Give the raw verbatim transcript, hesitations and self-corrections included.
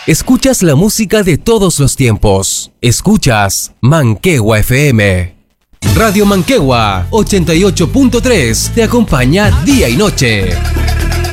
Escuchas la música de todos los tiempos. Escuchas Manquehua F M. Radio Manquehua ochenta y ocho punto tres te acompaña día y noche.